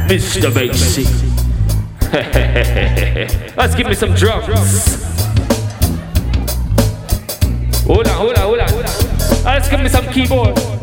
Mr. Macy. Let's give me some drums. Hold on. Let's give me some keyboard.